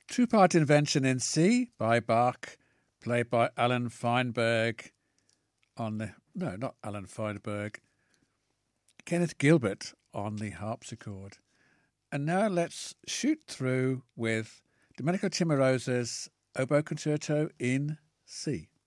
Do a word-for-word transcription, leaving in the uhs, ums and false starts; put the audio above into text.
Two-part invention in C by Bach, played by Alan Feinberg on the... No, not Alan Feinberg. Kenneth Gilbert on the harpsichord. And now let's shoot through with Domenico Cimarosa's Oboe Concerto in C.